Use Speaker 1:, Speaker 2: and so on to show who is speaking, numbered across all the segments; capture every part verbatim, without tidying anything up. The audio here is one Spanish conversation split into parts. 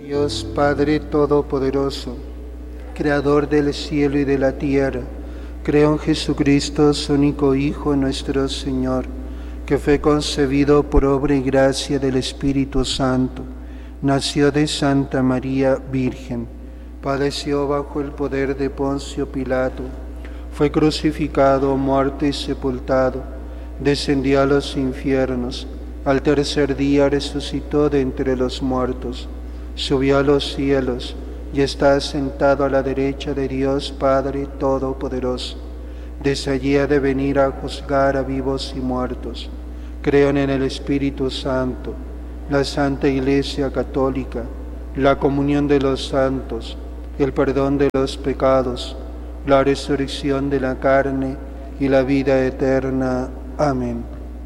Speaker 1: Dios Padre Todopoderoso, Creador del cielo y de la tierra, creo en Jesucristo, su único Hijo, nuestro Señor, que fue concebido por obra y gracia del Espíritu Santo, nació de Santa María Virgen, padeció bajo el poder de Poncio Pilato, fue crucificado, muerto y sepultado, descendió a los infiernos, al tercer día resucitó de entre los muertos, subió a los cielos y está sentado a la derecha de Dios Padre Todopoderoso. Desde allí ha de venir a juzgar a vivos y muertos. Creo en el Espíritu Santo, la Santa Iglesia Católica, la comunión de los santos, el perdón de los pecados, la resurrección de la carne y la vida eterna. Amén.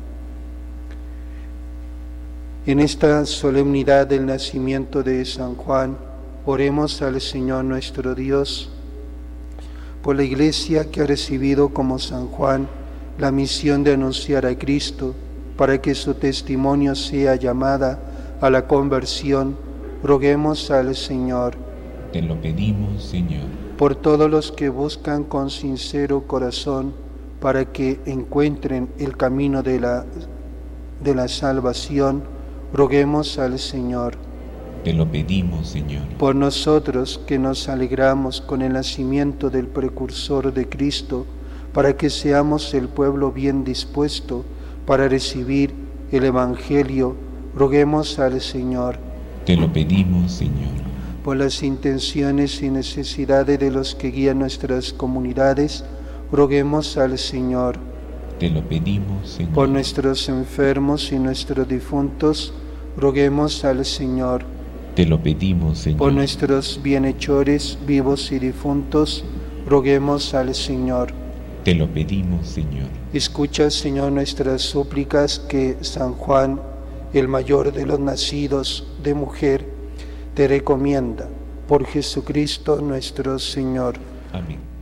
Speaker 1: En esta solemnidad del nacimiento de San Juan, oremos al Señor nuestro Dios por la Iglesia que ha recibido como San Juan la misión de anunciar a Cristo, para que su testimonio sea llamada a la conversión. Roguemos al Señor.
Speaker 2: Te lo pedimos, Señor.
Speaker 1: Por todos los que buscan con sincero corazón, para que encuentren el camino de la, de la salvación, roguemos al Señor.
Speaker 2: Te lo pedimos, Señor.
Speaker 1: Por nosotros que nos alegramos con el nacimiento del precursor de Cristo, para que seamos el pueblo bien dispuesto para recibir el Evangelio, roguemos al Señor.
Speaker 2: Te lo pedimos, Señor.
Speaker 1: Por las intenciones y necesidades de los que guían nuestras comunidades, roguemos al Señor.
Speaker 2: Te lo pedimos, Señor.
Speaker 1: Por nuestros enfermos y nuestros difuntos, roguemos al Señor.
Speaker 2: Te lo pedimos, Señor.
Speaker 1: Por nuestros bienhechores, vivos y difuntos, roguemos al Señor.
Speaker 2: Te lo pedimos, Señor.
Speaker 1: Escucha, Señor, nuestras súplicas que San Juan, el mayor de los nacidos de mujer, te recomienda. Por Jesucristo nuestro Señor.
Speaker 2: Amén.